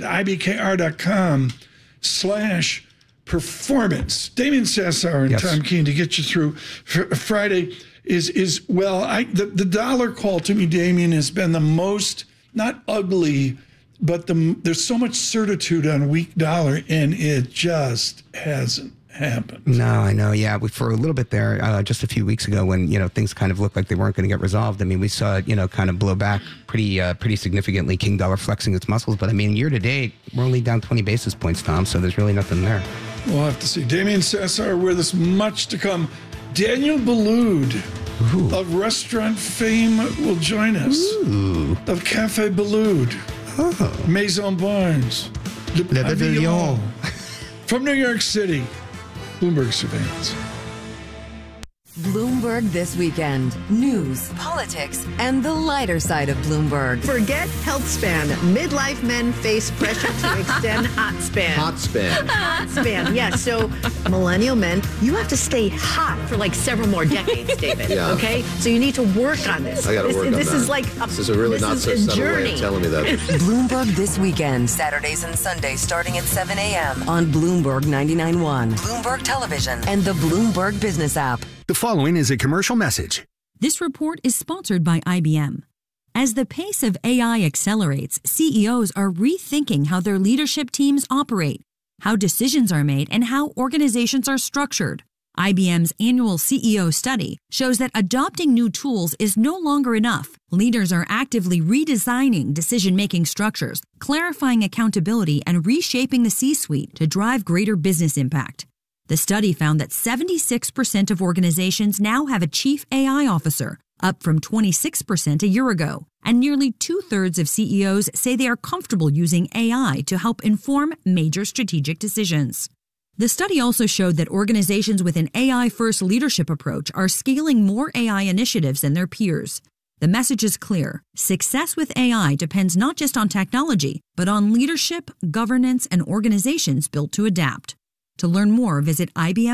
ibkr.com/performance. Damien Sassower and Tom Keene to get you through Friday the dollar call to me, Damien, has been the most, not ugly, but there's so much certitude on a weak dollar, and it just hasn't happened. No, I know. Yeah, for a little bit there, just a few weeks ago, when things kind of looked like they weren't going to get resolved. I mean, we saw it, kind of blow back pretty significantly. King dollar flexing its muscles, but I mean, year to date, we're only down 20 basis points, Tom. So there's really nothing there. We'll have to see. Damien Sassower with us, much to come. Daniel Boulud of restaurant fame will join us. Of Cafe Boulud, Maison Barnes, Le Pavillon. From New York City. Bloomberg Surveillance. Bloomberg This Weekend. News, politics, and the lighter side of Bloomberg. Forget health span. Midlife men face pressure to extend hot span. Hot span. Hot span, yes. So millennial men, you have to stay hot for like several more decades, David. Yeah. Okay? So you need to work on this. I got to work on that. This is like this is a really not so subtle way of telling me that. Bloomberg This Weekend. Saturdays and Sundays starting at 7 a.m. on Bloomberg 99.1, Bloomberg Television, and the Bloomberg Business app. The following is a commercial message. This report is sponsored by IBM. As the pace of AI accelerates, CEOs are rethinking how their leadership teams operate, how decisions are made, and how organizations are structured. IBM's annual CEO study shows that adopting new tools is no longer enough. Leaders are actively redesigning decision-making structures, clarifying accountability, and reshaping the C-suite to drive greater business impact. The study found that 76% of organizations now have a chief AI officer, up from 26% a year ago, and nearly 2/3 of CEOs say they are comfortable using AI to help inform major strategic decisions. The study also showed that organizations with an AI-first leadership approach are scaling more AI initiatives than their peers. The message is clear. Success with AI depends not just on technology, but on leadership, governance, and organizations built to adapt. To learn more, visit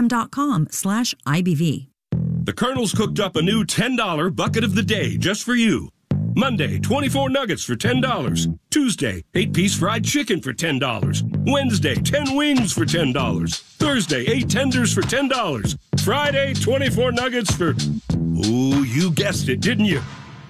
ibm.com/IBV. The Colonel's cooked up a new $10 bucket of the day just for you. Monday, 24 nuggets for $10. Tuesday, 8-piece fried chicken for $10. Wednesday, 10 wings for $10. Thursday, 8 tenders for $10. Friday, 24 nuggets for... Oh, you guessed it, didn't you?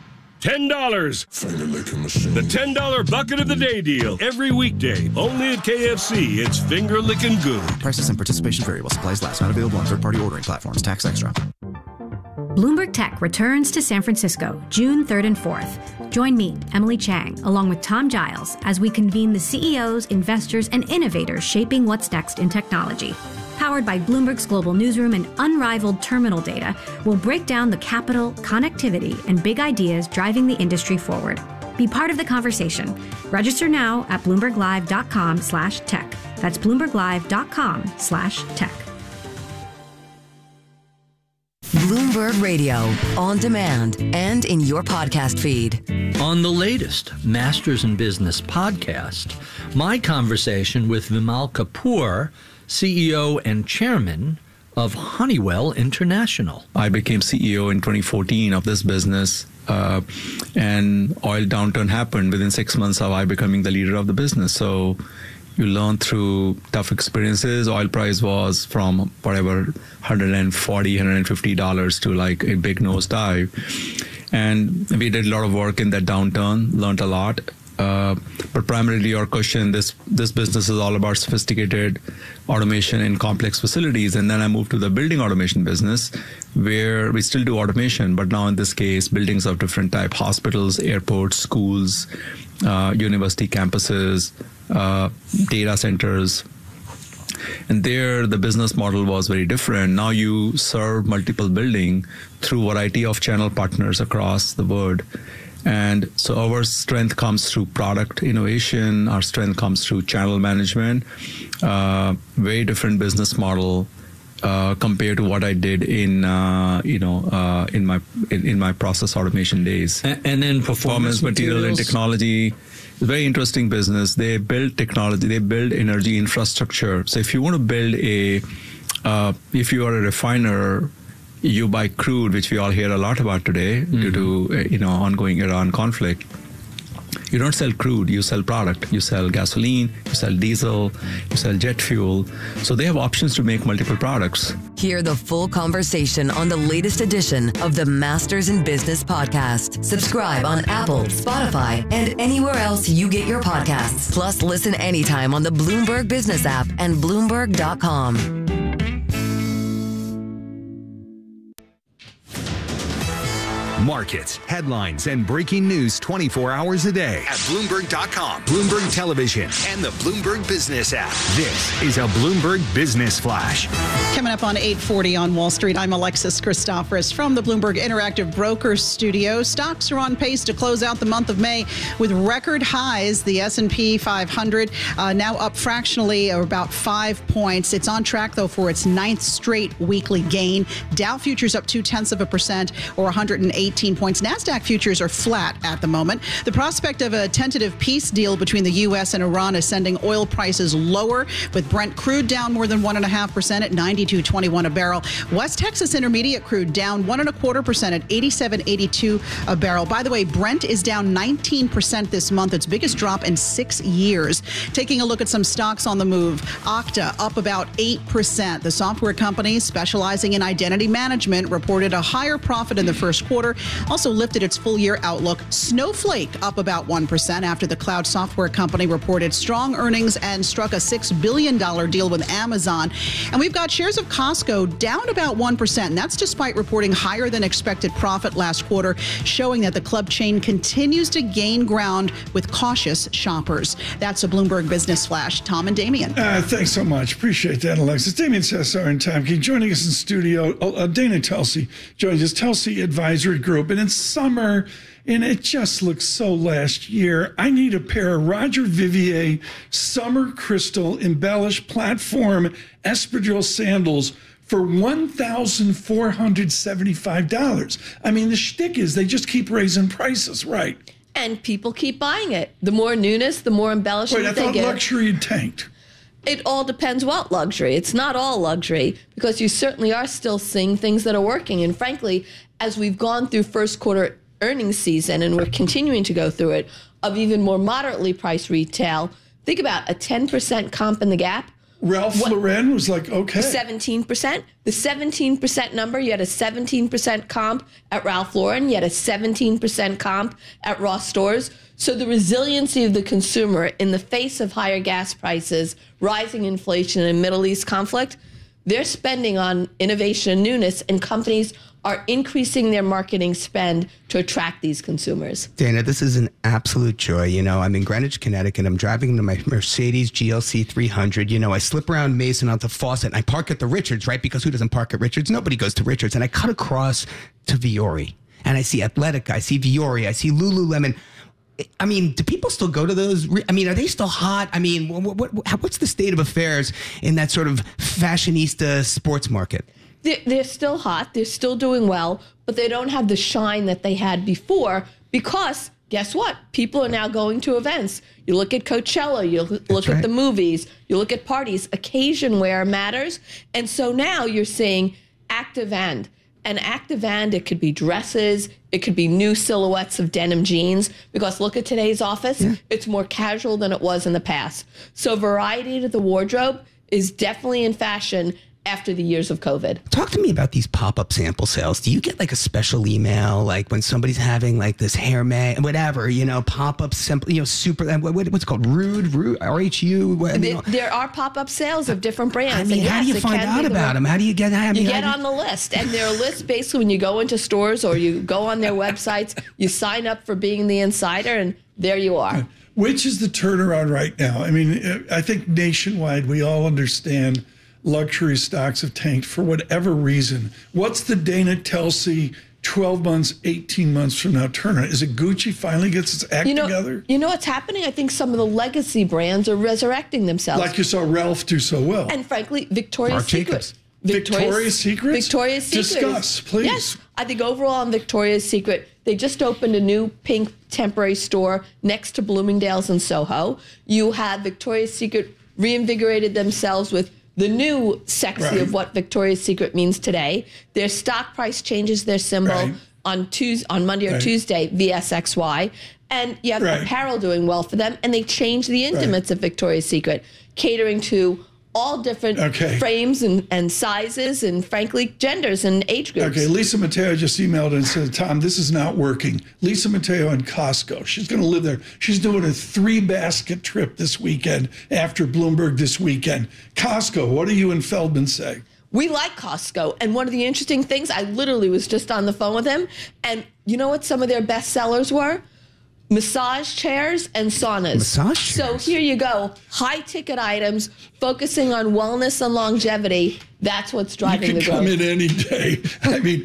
$10. The $10 bucket of the day deal. Every weekday. Only at KFC. It's finger licking good. Prices and participation vary while supplies last. Not available on third-party ordering platforms. Tax extra. Bloomberg Tech returns to San Francisco June 3rd and 4th. Join me, Emily Chang, along with Tom Giles, as we convene the CEOs, investors, and innovators shaping what's next in technology. Powered by Bloomberg's global newsroom and unrivaled terminal data, we'll break down the capital, connectivity, and big ideas driving the industry forward. Be part of the conversation. Register now at BloombergLive.com/tech. That's BloombergLive.com/tech. Bloomberg Radio, on demand and in your podcast feed. On the latest Masters in Business podcast, my conversation with Vimal Kapur, CEO and chairman of Honeywell International. I became CEO in 2014 of this business, and oil downturn happened within 6 months of I becoming the leader of the business. So you learn through tough experiences. Oil price was from whatever, $140, $150 to like a big nosedive. And we did a lot of work in that downturn, learned a lot. But primarily your question, this business is all about sophisticated automation in complex facilities. And then I moved to the building automation business, where we still do automation, but now in this case, buildings of different type, hospitals, airports, schools, university campuses, data centers. And there, the business model was very different. Now you serve multiple buildings through variety of channel partners across the world. And so our strength comes through product innovation. Our strength comes through channel management. Very different business model compared to what I did in my process automation days. And then performance material and technology. It's a very interesting business. They build technology. They build energy infrastructure. So if you want to build if you are a refiner, you buy crude, which we all hear a lot about today due to ongoing Iran conflict. You don't sell crude, you sell product. You sell gasoline, you sell diesel, you sell jet fuel. So they have options to make multiple products. Hear the full conversation on the latest edition of the Masters in Business podcast. Subscribe on Apple, Spotify, and anywhere else you get your podcasts. Plus, listen anytime on the Bloomberg Business app and Bloomberg.com. Markets, headlines, and breaking news 24 hours a day at Bloomberg.com, Bloomberg Television, and the Bloomberg Business app. This is a Bloomberg Business Flash. Coming up on 8:40 on Wall Street, I'm Alexis Christoforous from the Bloomberg Interactive Brokers Studio. Stocks are on pace to close out the month of May with record highs. The S&P 500 now up fractionally, or about 5 points. It's on track, though, for its 9th straight weekly gain. Dow futures up 0.2%, or 118 points. NASDAQ futures are flat at the moment. The prospect of a tentative peace deal between the U.S. and Iran is sending oil prices lower, with Brent crude down more than 1.5% at $92.21 a barrel. West Texas Intermediate crude down 1.25% at $87.82 a barrel. By the way, Brent is down 19% this month, its biggest drop in 6 years. Taking a look at some stocks on the move. Okta up about 8%. The software company specializing in identity management reported a higher profit in the first quarter, also lifted its full-year outlook. Snowflake up about 1% after the cloud software company reported strong earnings and struck a $6 billion deal with Amazon. And we've got shares of Costco down about 1%, and that's despite reporting higher than expected profit last quarter, showing that the club chain continues to gain ground with cautious shoppers. That's a Bloomberg Business Flash. Tom and Damien. Thanks so much. Appreciate that, Alexis. Damien Cesar and Tom Key joining us in studio. Dana Telsey joins us, Telsey Advisory Group. And it's summer, and it just looks so last year. I need a pair of Roger Vivier Summer Crystal Embellished Platform Espadrille sandals for $1,475. I mean, the shtick is they just keep raising prices, right? And people keep buying it. The more newness, the more embellishment they get. Wait, I thought luxury had tanked. It all depends what luxury. It's not all luxury, because you certainly are still seeing things that are working. And frankly, as we've gone through first quarter earnings season, and we're continuing to go through it, of even more moderately priced retail, think about a 10% comp in the Gap. Ralph Lauren was like, okay. 17%. The 17% number, you had a 17% comp at Ralph Lauren, you had a 17% comp at Ross Stores. So the resiliency of the consumer in the face of higher gas prices, rising inflation, and Middle East conflict, they're spending on innovation and newness, and companies are increasing their marketing spend to attract these consumers. Dana, this is an absolute joy. You know, I'm in Greenwich, Connecticut. I'm driving to my Mercedes GLC 300. You know, I slip around Mason onto Fawcett, and I park at the Richards, right? Because who doesn't park at Richards? Nobody goes to Richards. And I cut across to Viore, and I see Athletica, I see Viore, I see Lululemon. I mean, do people still go to those? I mean, are they still hot? I mean, what's the state of affairs in that sort of fashionista sports market? They're still hot. They're still doing well, but they don't have the shine that they had before, because guess what? People are now going to events. You look at Coachella, you look at the movies, you look at parties. Occasion wear matters. And so now you're seeing active and. And active and, it could be dresses, it could be new silhouettes of denim jeans, because look at today's office, it's more casual than it was in the past. So variety to the wardrobe is definitely in fashion. after the years of COVID. Talk to me about these pop-up sample sales. Do you get like a special email, like when somebody's having like this hair whatever, pop-up simple, super, what's it called? Rude, RHU? There are pop-up sales of different brands. I mean, how do you find out about them? How do you get You get on the list, and there are lists basically when you go into stores or you go on their websites, you sign up for being the insider, and there you are. Which is the turnaround right now? I mean, I think nationwide we all understand luxury stocks have tanked for whatever reason. What's the Dana Telsey 12 months, 18 months from now turnaround? Is it Gucci finally gets its act together? You know what's happening? I think some of the legacy brands are resurrecting themselves. Like you saw Ralph do so well. And frankly, Victoria's Secret. Victoria's Secret? Victoria's Secret. Discuss, please. Yes. I think overall in Victoria's Secret, they just opened a new pink temporary store next to Bloomingdale's in Soho. You have Victoria's Secret reinvigorated themselves with the new sexy of what Victoria's Secret means today. Their stock price changes their symbol on Monday or Tuesday, VSXY. And you have apparel doing well for them. And they changed the intimates of Victoria's Secret, catering to all different frames and sizes and, frankly, genders and age groups. Okay, Lisa Mateo just emailed and said, Tom, this is not working. Lisa Mateo in Costco. She's going to live there. She's doing a 3-basket trip this weekend after Bloomberg this weekend. Costco, what do you and Feldman say? We like Costco. And one of the interesting things, I literally was just on the phone with him. And you know what some of their best sellers were? Massage chairs and saunas. Massage chairs. So here you go. High ticket items, focusing on wellness and longevity. That's what's driving the growth. You can come in any day. I mean,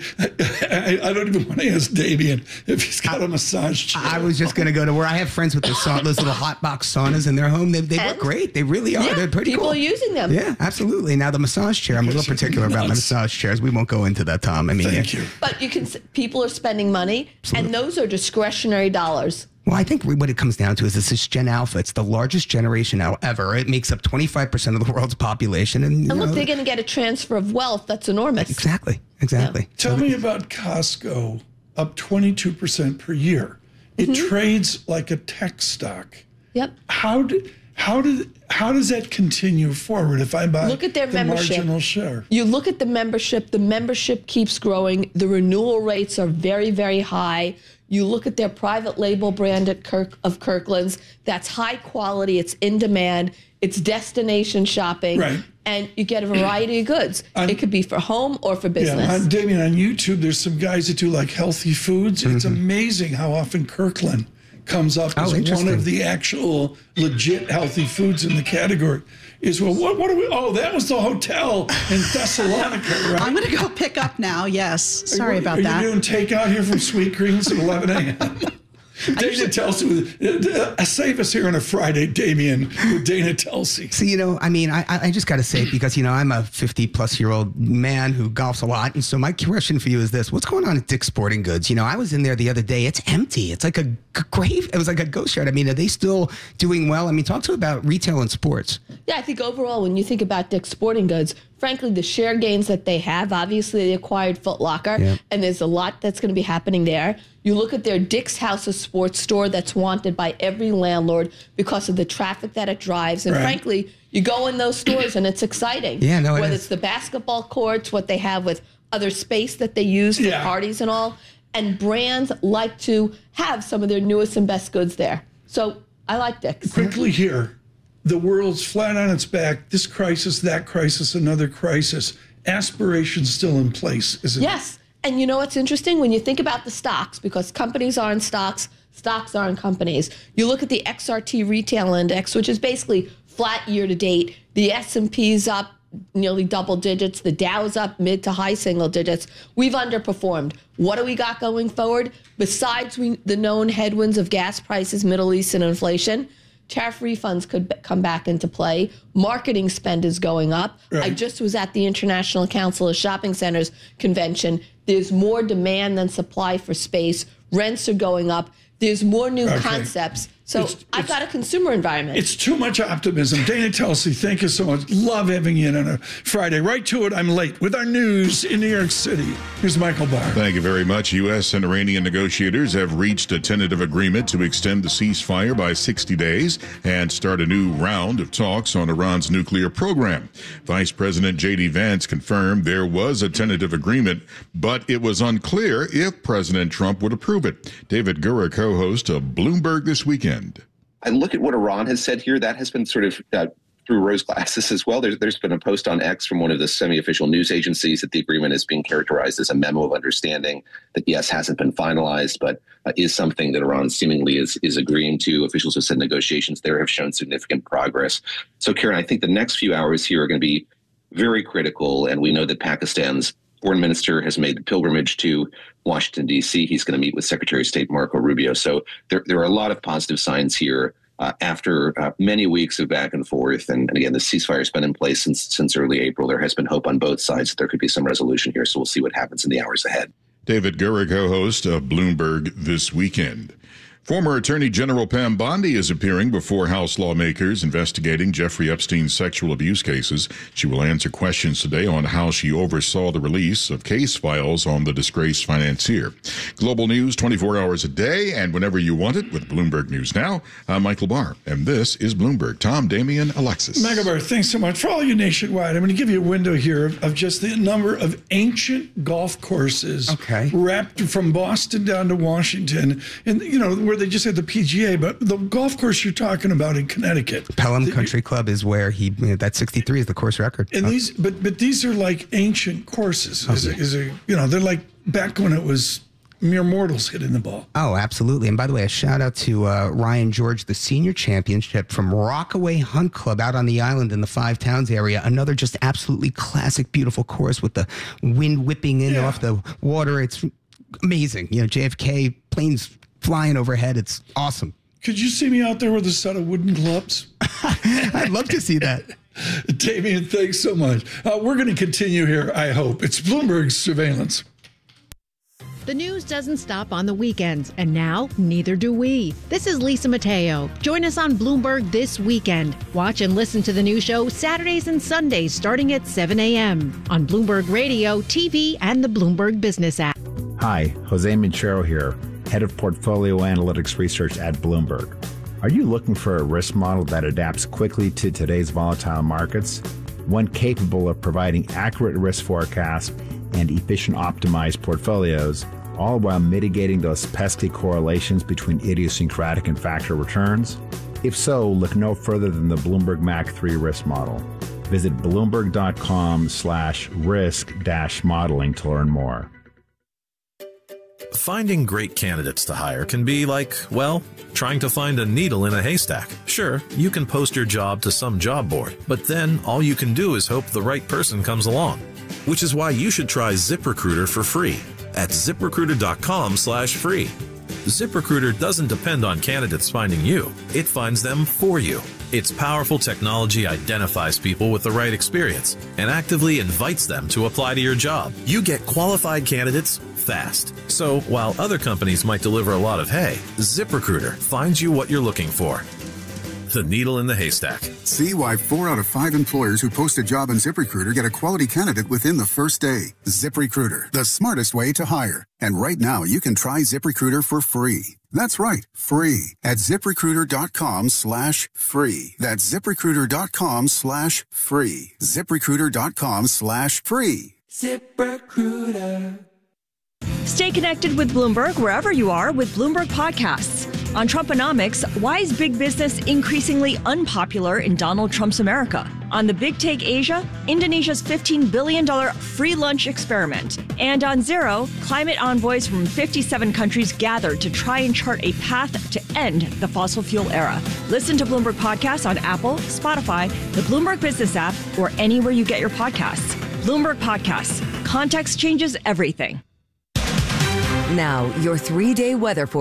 I don't even want to ask Damien if he's got a massage chair. I was just going to go to where I have friends with those little hot box saunas in their home. They work great. They really are. Yeah, they're pretty people cool. are using them. Yeah, absolutely. Now the massage chair, I'm a little particular about my massage chairs. We won't go into that, Tom. I mean, Thank you. But people are spending money, and those are discretionary dollars. Well, I think what it comes down to is this Gen Alpha. It's the largest generation now ever. It makes up 25% of the world's population. And look, they're going to get a transfer of wealth that's enormous. Exactly. Yeah. Tell me about Costco, up 22% per year. It trades like a tech stock. Yep. How does that continue forward if I buy look at their membership. Marginal share? You look at the membership keeps growing. The renewal rates are very, very high. You look at their private label brand of Kirkland's. That's high quality. It's in demand. It's destination shopping. Right. And you get a variety of goods. It could be for home or for business. Yeah, Damien, on YouTube, there's some guys that do like healthy foods. It's amazing how often Kirkland comes up as one of the actual legit healthy foods in the category. What are we? Oh, that was the hotel in Thessalonica, right? I'm going to go pick up now. Yes. Sorry about that. Are you doing takeout here from Sweet Greens at 11 a.m.? Dana Telsey, save us here on a Friday, Damien, with Dana Telsey. See, I just got to say, because, I'm a 50-plus-year-old man who golfs a lot. And so my question for you is this. What's going on at Dick's Sporting Goods? I was in there the other day. It's empty. It's like a grave. It was like a ghost yard. I mean, are they still doing well? I mean, talk to me about retail and sports. Yeah, I think overall, when you think about Dick's Sporting Goods, frankly, the share gains that they have, obviously they acquired Foot Locker, and there's a lot that's going to be happening there. You look at their Dick's House of Sports store that's wanted by every landlord because of the traffic that it drives. And frankly, you go in those stores and it's exciting. Yeah, no, whether it's the basketball courts, what they have with other space that they use for parties and all. And brands like to have some of their newest and best goods there. So I like Dick's. Quickly here. The world's flat on its back. This crisis, that crisis, another crisis. Aspiration's still in place, isn't it? Yes. And you know what's interesting? When you think about the stocks, because companies are in stocks, stocks are in companies. You look at the XRT Retail Index, which is basically flat year to date. The S&P's up nearly double digits. The Dow's up mid to high single digits. We've underperformed. What do we got going forward? Besides the known headwinds of gas prices, Middle East, and inflation, tariff refunds could come back into play. Marketing spend is going up. I just was at the International Council of Shopping Centers convention. There's more demand than supply for space. Rents are going up. There's more new concepts. So I've got a consumer environment. It's too much optimism. Dana Telsey, thank you so much. Love having you in on a Friday. Right to it, I'm late with our news in New York City. Here's Michael Barr. Thank you very much. U.S. and Iranian negotiators have reached a tentative agreement to extend the ceasefire by 60 days and start a new round of talks on Iran's nuclear program. Vice President J.D. Vance confirmed there was a tentative agreement, but it was unclear if President Trump would approve it. David Gura, co-host of Bloomberg This Weekend. I look at what Iran has said here. That has been sort of through rose glasses as well. There's been a post on X from one of the semi-official news agencies that the agreement is being characterized as a memo of understanding that, yes, hasn't been finalized, but is something that Iran seemingly is agreeing to. Officials have said negotiations there have shown significant progress. So, Karen, I think the next few hours here are going to be very critical. And we know that Pakistan's foreign minister has made the pilgrimage to Washington, D.C. He's going to meet with Secretary of State Marco Rubio. So there are a lot of positive signs here after many weeks of back and forth. And again, the ceasefire has been in place since early April. There has been hope on both sides that there could be some resolution here. So we'll see what happens in the hours ahead. David Gura, co-host of Bloomberg This Weekend. Former Attorney General Pam Bondi is appearing before House lawmakers investigating Jeffrey Epstein's sexual abuse cases. She will answer questions today on how she oversaw the release of case files on the disgraced financier. Global news 24 hours a day and whenever you want it with Bloomberg News Now. I'm Michael Barr, and this is Bloomberg. Tom, Damian, Alexis. Michael Barr, thanks so much. For all you nationwide, I'm going to give you a window here of just the number of ancient golf courses wrapped from Boston down to Washington. And, you know, where they just had the PGA, but the golf course you're talking about in Connecticut, Pelham Country Club is where that 63 is the course record. And these, but these are like ancient courses. They're like back when it was mere mortals hitting the ball. Oh, absolutely. And by the way, a shout out to Ryan George, the senior championship from Rockaway Hunt Club out on the island in the Five Towns area. Another just absolutely classic, beautiful course with the wind whipping in off the water. It's amazing. You know, JFK planes flying overhead. It's awesome. Could you see me out there with a set of wooden clubs? I'd love to see that. Damian, thanks so much. We're going to continue here, I hope. It's Bloomberg Surveillance. The news doesn't stop on the weekends, and now neither do we. This is Lisa Mateo. Join us on Bloomberg This Weekend. Watch and listen to the new show Saturdays and Sundays starting at 7 a.m. on Bloomberg Radio, TV, and the Bloomberg Business app. Hi, Jose Minchero here, Head of Portfolio Analytics Research at Bloomberg. Are you looking for a risk model that adapts quickly to today's volatile markets? One capable of providing accurate risk forecasts and efficient optimized portfolios, all while mitigating those pesky correlations between idiosyncratic and factor returns? If so, look no further than the Bloomberg MAC 3 risk model. Visit bloomberg.com/risk-modeling to learn more. Finding great candidates to hire can be like, well, trying to find a needle in a haystack. Sure, you can post your job to some job board, but then all you can do is hope the right person comes along. Which is why you should try ZipRecruiter for free at ZipRecruiter.com/free. ZipRecruiter doesn't depend on candidates finding you. It finds them for you. Its powerful technology identifies people with the right experience and actively invites them to apply to your job. You get qualified candidates fast. So while other companies might deliver a lot of hay, ZipRecruiter finds you what you're looking for. The needle in the haystack. See why 4 out of 5 employers who post a job on ZipRecruiter get a quality candidate within the first day. ZipRecruiter, the smartest way to hire. And right now, you can try ZipRecruiter for free. That's right, free at ZipRecruiter.com/free. That's ZipRecruiter.com/free. ZipRecruiter.com/free. ZipRecruiter. Stay connected with Bloomberg wherever you are with Bloomberg Podcasts. On Trumponomics, why is big business increasingly unpopular in Donald Trump's America? On The Big Take Asia, Indonesia's $15 billion free lunch experiment. And on Zero, climate envoys from 57 countries gathered to try and chart a path to end the fossil fuel era. Listen to Bloomberg Podcasts on Apple, Spotify, the Bloomberg Business app, or anywhere you get your podcasts. Bloomberg Podcasts. Context changes everything. Now, your 3-day weather forecast.